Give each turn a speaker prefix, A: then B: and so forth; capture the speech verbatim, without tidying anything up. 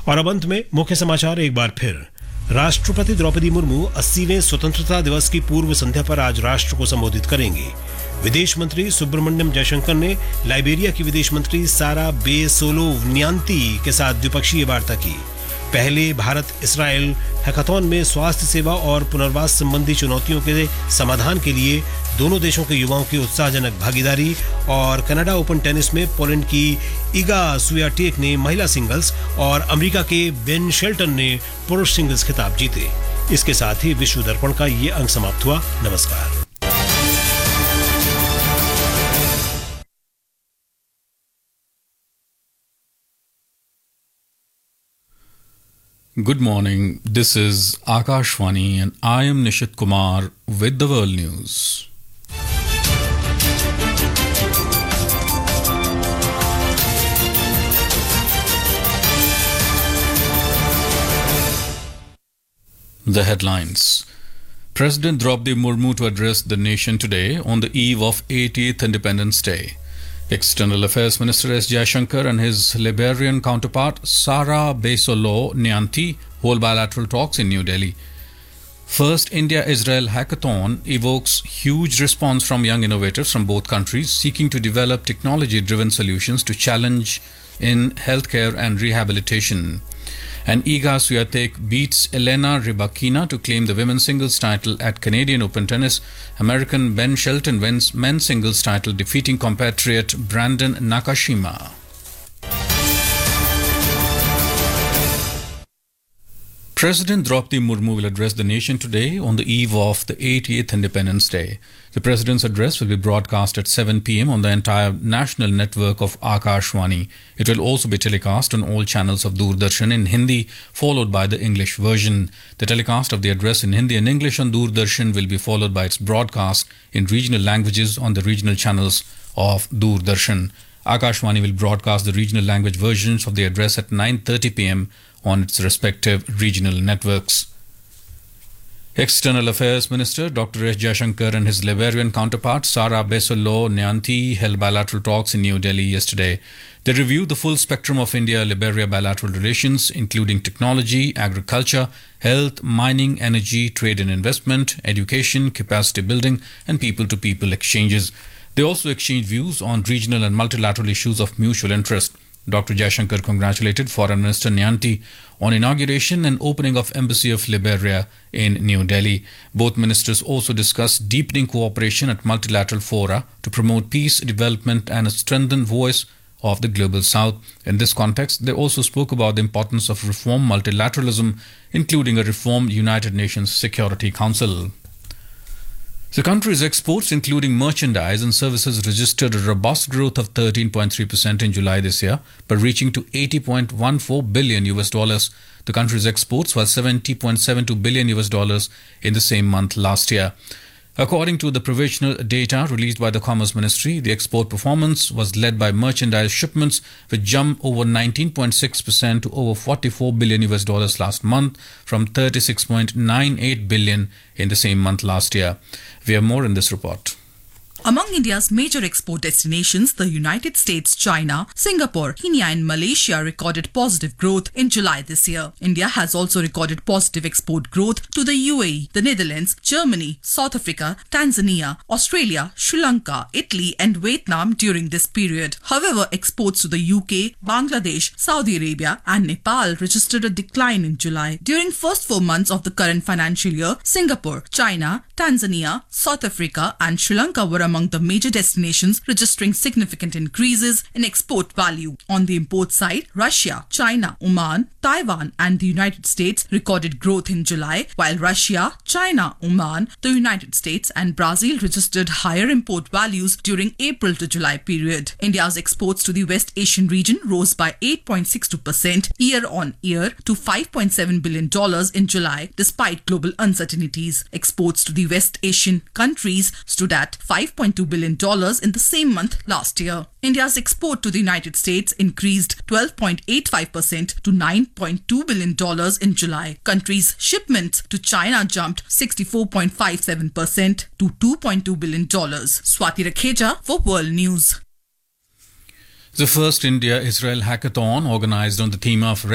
A: और अब अंत में मुख्य समाचार एक बार फिर। राष्ट्रपति द्रौपदी मुर्मू अस्सीवें स्वतंत्रता दिवस की पूर्व संध्या पर आज राष्ट्र को संबोधित करेंगी। विदेश मंत्री सुब्रमण्यम जयशंकर ने लाइबेरिया की विदेश मंत्री सारा बेसोलोव न्यांती के साथ द्विपक्षीय वार्ता की। पहले भारत इस्राएल हैकाथॉन में स्वास्थ्य सेवा और पुनर्वास संबंधी चुनौतियों के समाधान के लिए दोनों देशों के युवाओं की उत्साहजनक भागीदारी। और कनाडा ओपन टेनिस में पोलैंड की इगा स्वियाटेक ने महिला सिंगल्स और अमेरिका के बेन शेल्टन ने पुरुष सिंगल्स खिताब जीते। इसके साथ ही विश्व दर्पण का ये अंक समाप्त हुआ। नमस्कार।
B: Good morning, this is Akashvani and I am Nishit Kumar with the World News. The headlines. President Draupadi Murmu to address the nation today on the eve of eightieth Independence Day. External Affairs Minister S. Jaishankar and his Liberian counterpart Sara Besolou Nyanti hold bilateral talks in New Delhi. First India-Israel hackathon evokes huge response from young innovators from both countries seeking to develop technology-driven solutions to challenge in healthcare and rehabilitation. And Iga Swiatek beats Elena Rybakina to claim the women's singles title at Canadian Open Tennis. American Ben Shelton wins men's singles title, defeating compatriot Brandon Nakashima. President Draupadi Murmu will address the nation today on the eve of the eightieth Independence Day. The President's address will be broadcast at seven p m on the entire national network of Akashvani. It will also be telecast on all channels of Doordarshan in Hindi, followed by the English version. The telecast of the address in Hindi and English on Doordarshan will be followed by its broadcast in regional languages on the regional channels of Doordarshan. Akashvani will broadcast the regional language versions of the address at nine thirty p m on its respective regional networks. External Affairs Minister Doctor S. Jaishankar and his Liberian counterpart Sara Besolou Nyanti held bilateral talks in New Delhi yesterday. They reviewed the full spectrum of India-Liberia bilateral relations, including technology, agriculture, health, mining, energy, trade and investment, education, capacity building, and people-to-people exchanges. They also exchanged views on regional and multilateral issues of mutual interest. Doctor Jaishankar congratulated Foreign Minister Nyanti on inauguration and opening of Embassy of Liberia in New Delhi. Both ministers also discussed deepening cooperation at multilateral fora to promote peace, development and a strengthened voice of the Global South. In this context, they also spoke about the importance of reform multilateralism, including a reformed United Nations Security Council. The country's exports, including merchandise and services, registered a robust growth of thirteen point three percent in July this year, by reaching to eighty point one four billion U S dollars. The country's exports were seventy point seven two billion U S dollars in the same month last year. According to the provisional data released by the Commerce Ministry, the export performance was led by merchandise shipments, which jumped over nineteen point six percent to over forty-four billion U S dollars last month from thirty-six point nine eight billion in the same month last year. We have more in this report.
C: Among India's major export destinations, the United States, China, Singapore, Kenya and Malaysia recorded positive growth in July this year. India has also recorded positive export growth to the U A E, the Netherlands, Germany, South Africa, Tanzania, Australia, Sri Lanka, Italy and Vietnam during this period. However, exports to the U K, Bangladesh, Saudi Arabia and Nepal registered a decline in July. During first four months of the current financial year, Singapore, China, Tanzania, South Africa and Sri Lanka were among the major destinations registering significant increases in export value. On the import side, Russia, China, Oman, Taiwan and the United States recorded growth in July, while Russia, China, Oman, the United States and Brazil registered higher import values during April to July period. India's exports to the West Asian region rose by eight point six two percent year on year to five point seven billion dollars in July despite global uncertainties. Exports to the West Asian countries stood at five point two billion dollars in the same month last year. India's export to the United States increased twelve point eight five percent to nine point two billion dollars in July. Country's shipments to China jumped sixty-four point five seven percent to two point two billion dollars. Swati Rakheja for World News.
B: The first India-Israel hackathon, organized on the theme of